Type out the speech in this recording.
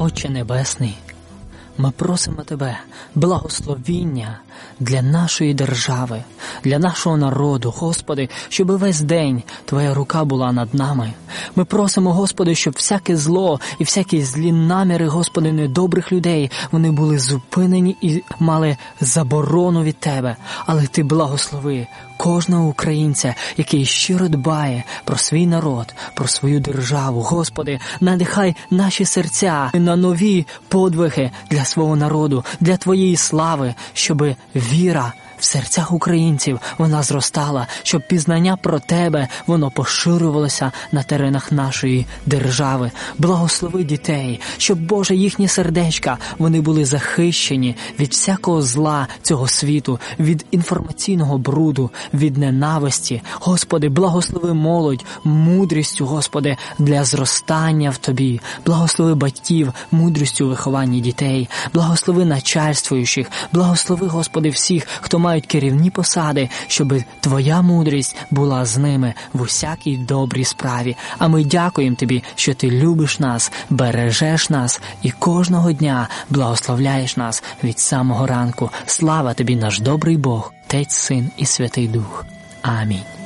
Отче Небесний, ми просимо Тебе благословіння для нашої держави, для нашого народу, Господи, щоб весь день Твоя рука була над нами. Ми просимо, Господи, щоб всяке зло і всякі злі наміри, Господи, недобрих людей, вони були зупинені і мали заборону від Тебе. Але Ти благослови кожного українця, який щиро дбає про свій народ, про свою державу. Господи, надихай наші серця на нові подвиги для свого народу, для Твоєї слави, щоби віра в серцях українців вона зростала, щоб пізнання про Тебе, воно поширювалося на теренах нашої держави. Благослови дітей, щоб, Боже, їхні сердечка, вони були захищені від всякого зла цього світу, від інформаційного бруду, від ненависті. Господи, благослови молодь мудрістю, Господи, для зростання в Тобі. Благослови батьків мудрістю у вихованні дітей. Благослови начальствуючих. Благослови, Господи, всіх, хто мають керівні посади, щоб Твоя мудрість була з ними в усякій добрій справі. А ми дякуємо Тобі, що Ти любиш нас, бережеш нас і кожного дня благословляєш нас від самого ранку. Слава Тобі, наш добрий Бог, Отець, Син і Святий Дух. Амінь.